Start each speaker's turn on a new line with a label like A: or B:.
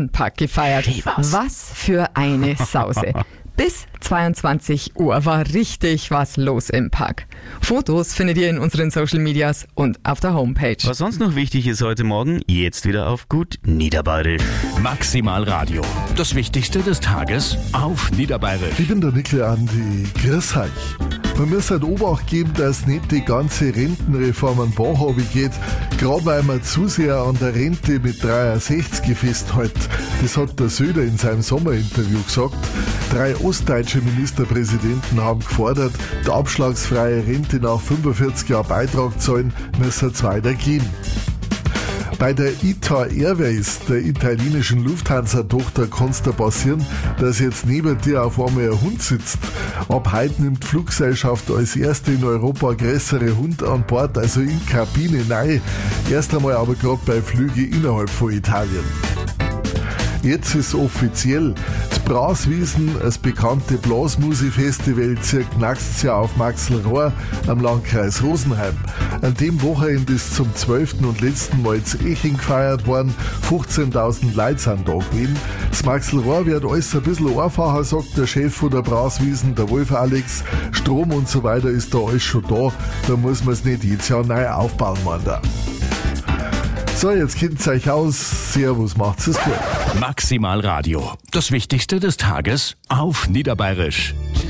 A: Los-im-Park gefeiert. Was für eine Sause. Bis 22 Uhr war richtig was los im Park. Fotos findet ihr in unseren Social Medias und auf der Homepage.
B: Was sonst noch wichtig ist heute Morgen, jetzt wieder auf gut Niederbayerisch.
C: Maximal Radio. Das Wichtigste des Tages auf Niederbayerisch.
D: Ich bin der Nickel Andi. Grüß euch. Man muss halt Obacht geben, dass nicht die ganze Rentenreform an Bach geht, gerade weil man zu sehr an der Rente mit 63 festhält. Das hat der Söder in seinem Sommerinterview gesagt. 3 ostdeutsche Ministerpräsidenten haben gefordert, die abschlagsfreie Rente nach 45 Jahren Beitrag zahlen, müssen es weitergehen. Bei der ITA Airways, der italienischen Lufthansa-Tochter, kann es da passieren, dass jetzt neben dir auf einmal ein Hund sitzt. Ab heute nimmt die Fluggesellschaft als erste in Europa größere Hund an Bord, also in Kabine rein. Erst einmal aber gerade bei Flügen innerhalb von Italien. Jetzt ist offiziell. Das Braswiesen, das bekannte Blasmusik-Festival, zieht nächstes Jahr auf Maxlrohr am Landkreis Rosenheim. An dem Wochenende ist zum 12. und letzten Mal zu Eching gefeiert worden. 15.000 Leute sind da gewesen. Das Maxlrohr wird alles ein bisschen einfacher, sagt der Chef von der Braswiesen, der Wolf Alex. Strom und so weiter ist da alles schon da. Da muss man es nicht jedes Jahr neu aufbauen, meint er. So, jetzt kennt's euch aus. Servus, macht's es gut.
C: Maximal Radio. Das Wichtigste des Tages auf Niederbayerisch.